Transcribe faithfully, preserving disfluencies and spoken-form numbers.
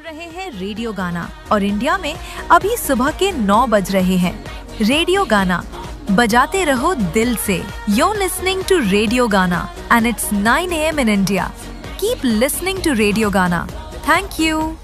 रहे हैं रेडियो गाना और इंडिया में अभी सुबह के नौ बज रहे हैं। रेडियो गाना बजाते रहो दिल से। You're listening to रेडियो गाना and it's nine a m in India. Keep listening to radio गाना. Thank you.